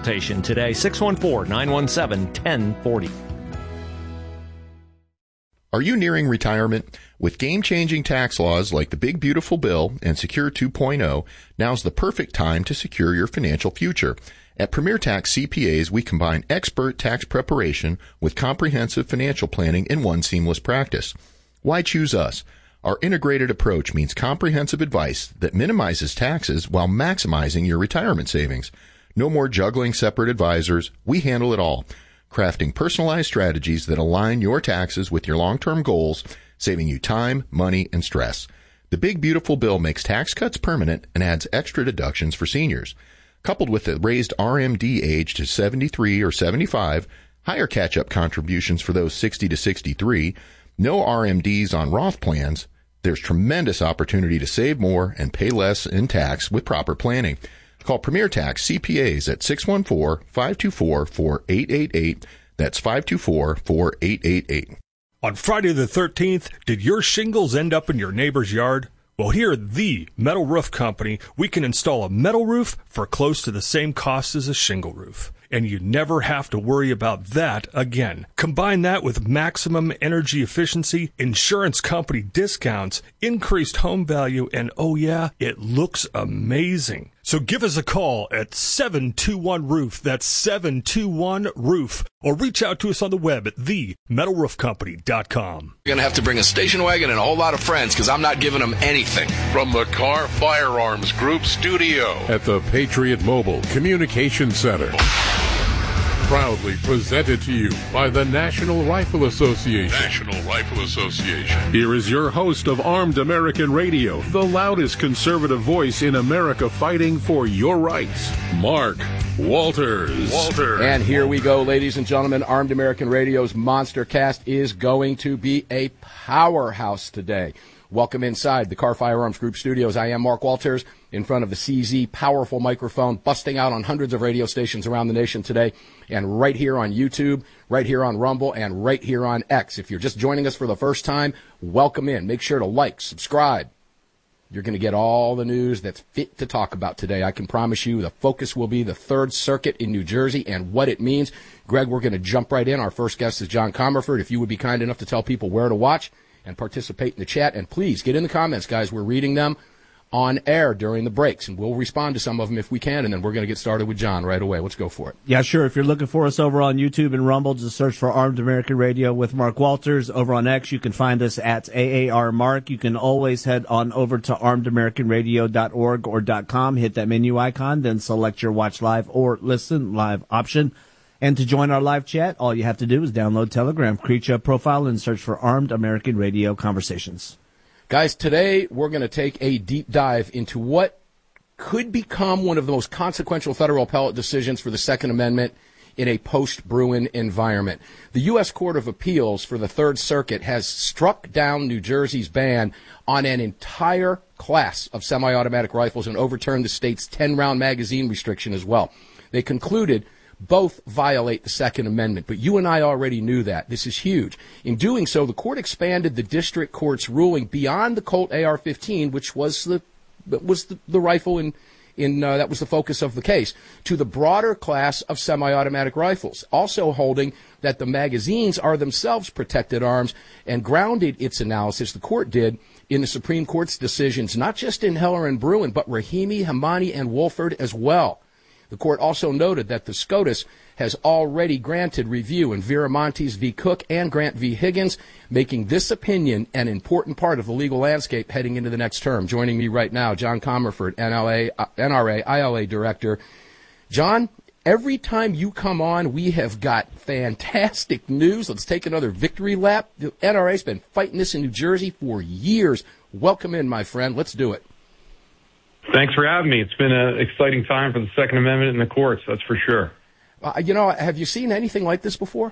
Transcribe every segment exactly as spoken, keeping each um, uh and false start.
consultation today. six one four, nine one seven, one zero four zero. Are you nearing retirement? With game-changing tax laws like the Big Beautiful Bill and Secure two point oh, now's the perfect time to secure your financial future. At Premier Tax C P As, we combine expert tax preparation with comprehensive financial planning in one seamless practice. Why choose us? Our integrated approach means comprehensive advice that minimizes taxes while maximizing your retirement savings. No more juggling separate advisors. We handle it all, crafting personalized strategies that align your taxes with your long-term goals, saving you time, money, and stress. The Big Beautiful Bill makes tax cuts permanent and adds extra deductions for seniors. Coupled with the raised R M D age to seventy-three or seventy-five, higher catch-up contributions for those sixty to sixty-three, no R M Ds on Roth plans, there's tremendous opportunity to save more and pay less in tax with proper planning. Call Premier Tax C P As at six one four, five two four, four eight eight eight. That's five two four, four eight eight eight. On Friday the thirteenth, did your shingles end up in your neighbor's yard? Well, here at the Metal Roof Company, we can install a metal roof for close to the same cost as a shingle roof. And you never have to worry about that again. Combine that with maximum energy efficiency, insurance company discounts, increased home value, and oh yeah, it looks amazing. So give us a call at seven two one roof. That's seven two one roof. Or reach out to us on the web at the metal roof company dot com. You're going to have to bring a station wagon and a whole lot of friends because I'm not giving them anything. From the Car Firearms Group studio at the Patriot Mobile Communication Center. Proudly presented to you by the National Rifle Association. National Rifle Association. Here is your host of Armed American Radio, the loudest conservative voice in America fighting for your rights, Mark Walters. Walters. And here we go, ladies and gentlemen. Armed American Radio's Monster Cast is going to be a powerhouse today. Welcome inside the Car Firearms Group studios. I am Mark Walters in front of the C Z powerful microphone, busting out on hundreds of radio stations around the nation today, and right here on YouTube, right here on Rumble, and right here on X. If you're just joining us for the first time, welcome in. Make sure to like, subscribe. You're going to get all the news that's fit to talk about today. I can promise you the focus will be the Third Circuit in New Jersey and what it means. Greg, we're going to jump right in. Our first guest is John Comerford. If you would be kind enough to tell people where to watch and participate in the chat. And please get in the comments, guys. We're reading them on air during the breaks, and we'll respond to some of them if we can, and then we're going to get started with John right away. Let's go for it. Yeah, sure. If you're looking for us over on YouTube and Rumble, just search for Armed American Radio with Mark Walters. Over on X, you can find us at A A R Mark. You can always head on over to armed american radio dot org or .com, hit that menu icon, then select your watch live or listen live option. And to join our live chat, all you have to do is download Telegram, create your profile, and search for Armed American Radio Conversations. Guys, today we're going to take a deep dive into what could become one of the most consequential federal appellate decisions for the Second Amendment in a post-Bruen environment. The U S Court of Appeals for the Third Circuit has struck down New Jersey's ban on an entire class of semi-automatic rifles and overturned the state's ten-round magazine restriction as well. They concluded both violate the Second Amendment, but you and I already knew that. This is huge. In doing so, the court expanded the district court's ruling beyond the Colt A R fifteen, which was the was the, the rifle in in uh, that was the focus of the case, to the broader class of semi-automatic rifles, also holding that the magazines are themselves protected arms, and grounded its analysis, the court did, in the Supreme Court's decisions, not just in Heller and Bruen, but Rahimi, Hamani, and Wolford as well. The court also noted that the SCOTUS has already granted review in Viramontes v. Cook and Grant v. Higgins, making this opinion an important part of the legal landscape heading into the next term. Joining me right now, John Comerford, N L A, uh, N R A, I L A Director. John, every time you come on, we have got fantastic news. Let's take another victory lap. The N R A's been fighting this in New Jersey for years. Welcome in, my friend. Let's do it. Thanks for having me. It's been an exciting time for the Second Amendment in the courts, that's for sure. Uh, you know, have you seen anything like this before?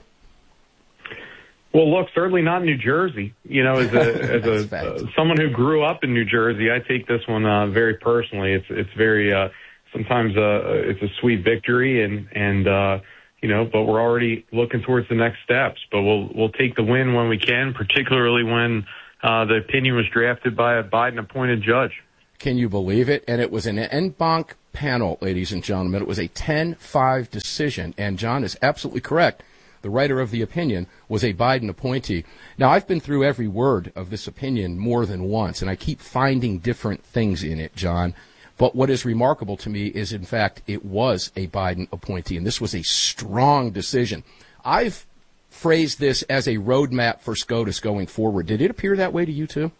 Well, look, certainly not in New Jersey. You know, as a as a uh, someone who grew up in New Jersey, I take this one uh, very personally. It's it's very uh, sometimes uh, it's a sweet victory, and and uh, you know, but we're already looking towards the next steps. But we'll we'll take the win when we can, particularly when uh, the opinion was drafted by a Biden-appointed judge. Can you believe it? And it was an en banc panel, ladies and gentlemen. It was a ten five decision. And John is absolutely correct. The writer of the opinion was a Biden appointee. Now, I've been through every word of this opinion more than once, and I keep finding different things in it, John. But what is remarkable to me is, in fact, it was a Biden appointee, and this was a strong decision. I've phrased this as a roadmap for SCOTUS going forward. Did it appear that way to you, too?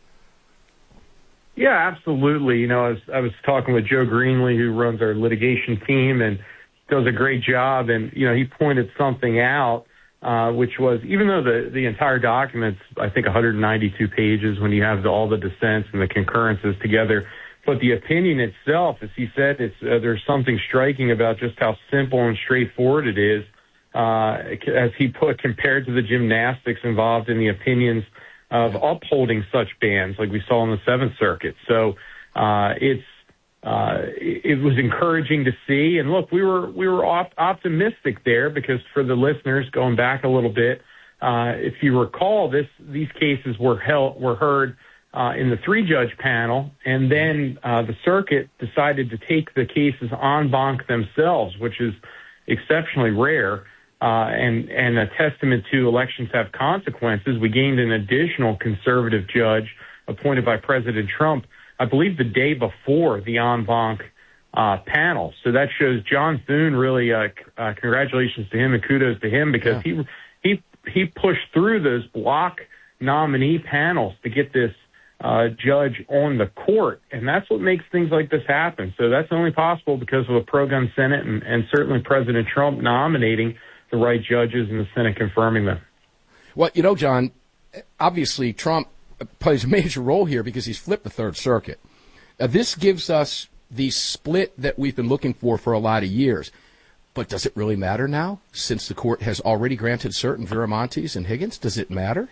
Yeah, absolutely. You know, I was, I was talking with Joe Greenlee, who runs our litigation team, and does a great job. And, you know, he pointed something out, uh, which was, even though the, the entire document's, I think, one hundred ninety-two pages when you have the, all the dissents and the concurrences together, but the opinion itself, as he said, it's, uh, there's something striking about just how simple and straightforward it is, uh, as he put, compared to the gymnastics involved in the opinions of upholding such bans like we saw in the Seventh Circuit. So uh, it's uh, it was encouraging to see. And look, we were we were op- optimistic there because for the listeners, going back a little bit, uh, if you recall, this these cases were held were heard uh, in the three-judge panel, and then uh, the circuit decided to take the cases en banc themselves, which is exceptionally rare. Uh, and, and a testament to elections have consequences. We gained an additional conservative judge appointed by President Trump, I believe the day before the en banc uh, panel. So that shows John Thune really, uh, uh, congratulations to him and kudos to him because yeah. he, he, he pushed through those block nominee panels to get this uh, judge on the court. And that's what makes things like this happen. So that's only possible because of a pro-gun Senate and, and certainly President Trump nominating the right judges and the Senate confirming them. Well, you know, John, obviously Trump plays a major role here because he's flipped the Third Circuit. Uh, this gives us the split that we've been looking for for a lot of years. But does it really matter now, since the court has already granted cert in Viramontes and Higgins? Does it matter?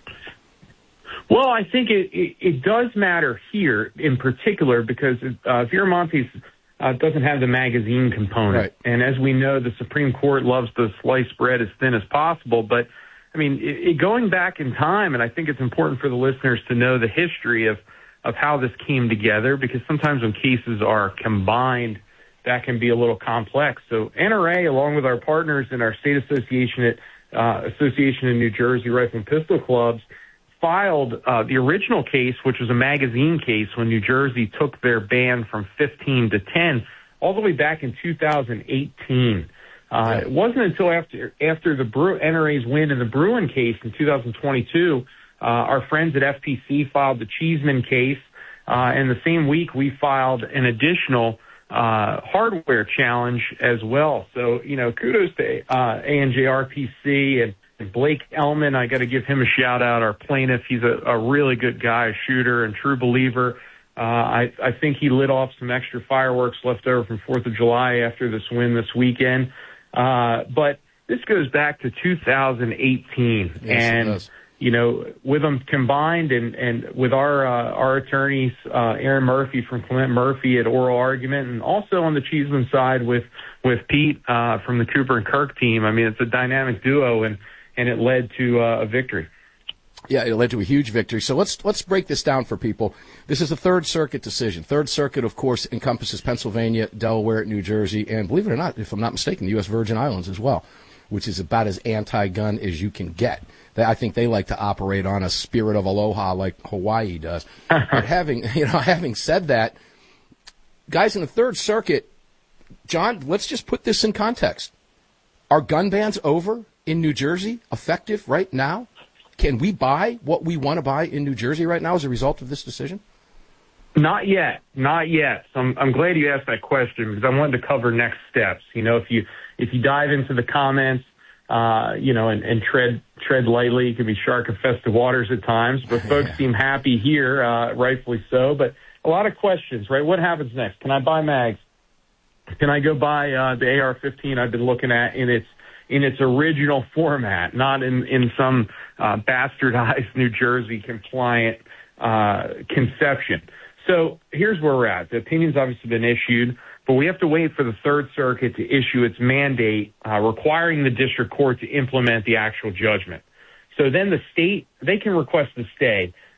Well, I think it, it, it does matter here in particular because uh, Viramontes Uh, doesn't have the magazine component. Right. And as we know, the Supreme Court loves to slice bread as thin as possible. But, I mean, it, it, going back in time, and I think it's important for the listeners to know the history of, of how this came together, because sometimes when cases are combined, that can be a little complex. So N R A, along with our partners in our state association at uh, Association in New Jersey Rifle and Pistol Clubs, filed uh, the original case, which was a magazine case when New Jersey took their ban from fifteen to ten, all the way back in two thousand eighteen. Uh, it wasn't until after after the Bru- N R A's win in the Bruin case in two thousand twenty-two, uh, our friends at F P C filed the Cheeseman case, uh, and the same week we filed an additional uh, hardware challenge as well. So, you know, kudos to uh, A N J R P C and Blake Ellman, I got to give him a shout out, our plaintiff. He's a, a really good guy, a shooter and true believer. Uh, I, I think he lit off some extra fireworks left over from fourth of July after this win this weekend. Uh, but this goes back to two thousand eighteen. Yes, and, you know, with them combined and, and with our, uh, our attorneys, uh, Aaron Murphy from Clement Murphy at oral argument, and also on the Cheeseman side with, with Pete, uh, from the Cooper and Kirk team. I mean, it's a dynamic duo and, and it led to uh, a victory. Yeah, it led to a huge victory. So let's let's break this down for people. This is a Third Circuit decision. Third Circuit, of course, encompasses Pennsylvania, Delaware, New Jersey, and believe it or not, if I'm not mistaken, the U S Virgin Islands as well, which is about as anti-gun as you can get. I think they like to operate on a spirit of aloha like Hawaii does. But having you know, having said that, guys in the Third Circuit, John, let's just put this in context. Are gun bans over in New Jersey, effective right now? Can we buy what we want to buy in New Jersey right now as a result of this decision? Not yet, not yet. So I'm, I'm glad you asked that question because I wanted to cover next steps. You know, if you if you dive into the comments, uh, you know, and, and tread tread lightly, it can be shark-infested waters at times. But folks yeah. seem happy here, uh, rightfully so. But a lot of questions, right? What happens next? Can I buy mags? Can I go buy uh, the A R fifteen I've been looking at in its in its original format, not in, in some uh, bastardized New Jersey compliant uh, conception. So here's where we're at. The opinion's obviously been issued, but we have to wait for the Third Circuit to issue its mandate uh, requiring the district court to implement the actual judgment. So then the state, they can request a stay.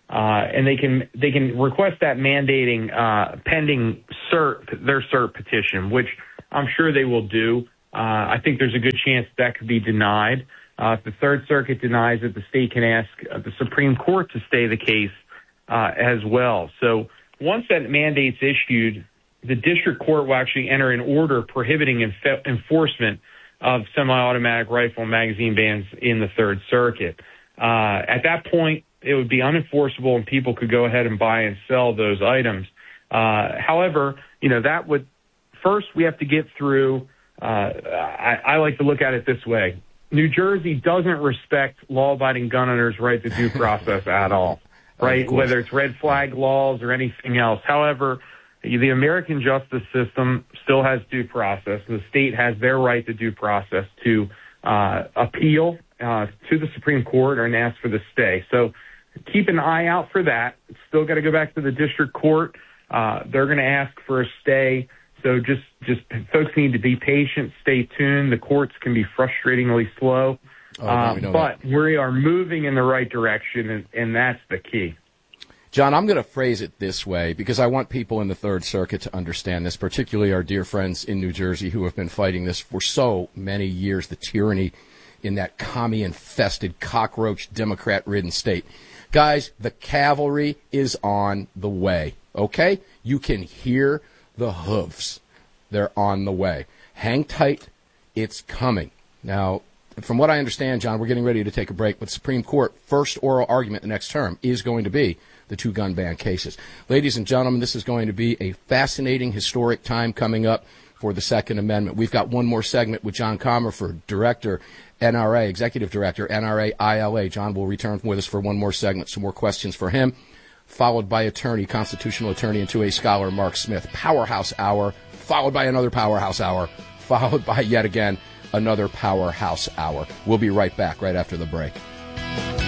Uh, and they can they can request that mandating uh, pending cert their cert petition, which I'm sure they will do. Uh, I think there's a good chance that could be denied. Uh, if the Third Circuit denies it, the state can ask uh, the Supreme Court to stay the case uh, as well. So once that mandate's issued, the district court will actually enter an order prohibiting enf- enforcement of semi-automatic rifle and magazine bans in the Third Circuit. Uh, at that point, it would be unenforceable and people could go ahead and buy and sell those items. Uh, however, you know, that would, first we have to get through, uh, I, I like to look at it this way. New Jersey doesn't respect law-abiding gun owners' right to due process at all, right? Whether it's red flag laws or anything else. However, the American justice system still has due process. The state has their right to due process to uh, appeal uh, to the Supreme Court and ask for the stay. So keep an eye out for that. It's still got to go back to the district court. Uh, they're going to ask for a stay. So just, just folks need to be patient, stay tuned. The courts can be frustratingly slow, oh, uh, we know but that. we are moving in the right direction, and, and that's the key. John, I'm going to phrase it this way because I want people in the Third Circuit to understand this, particularly our dear friends in New Jersey who have been fighting this for so many years, the tyranny in that commie-infested, cockroach, Democrat-ridden state. Guys, the cavalry is on the way, okay? You can hear the hooves. They're on the way. Hang tight. It's coming. Now, from what I understand, John, we're getting ready to take a break, but Supreme Court first oral argument the next term is going to be the two gun ban cases. Ladies and gentlemen, this is going to be a fascinating, historic time coming up for the Second Amendment. We've got one more segment with John Comerford, Director, N R A, Executive Director, N R A I L A. John will return with us for one more segment, some more questions for him, followed by attorney, constitutional attorney, and two A scholar Mark Smith. Powerhouse Hour, followed by another Powerhouse Hour, followed by yet again another Powerhouse Hour. We'll be right back right after the break.